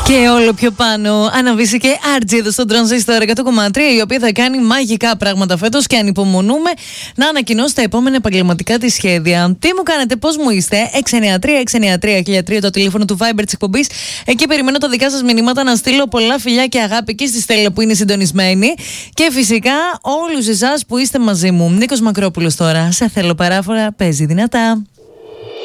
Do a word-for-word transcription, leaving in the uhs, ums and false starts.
Και όλο πιο πάνω αναβήσει και Άρτζι εδώ στον Τρανζίστορ εκατό κόμμα τρία, η οποία θα κάνει μαγικά πράγματα φέτος και ανυπομονούμε να ανακοινώσει τα επόμενα επαγγελματικά της σχέδια. Τι μου κάνετε, πώς μου είστε? έξι εννιά τρία έξι εννιά τρία χίλια τρία το τηλέφωνο του Viber της εκπομπής. Εκεί περιμένω τα δικά σας μηνύματα, να στείλω πολλά φιλιά και αγάπη και στη Στέλλα που είναι συντονισμένη. Και φυσικά όλους εσάς που είστε μαζί μου. Νίκος Μακρόπουλος τώρα. Σε θέλω παράφορα, παίζει δυνατά.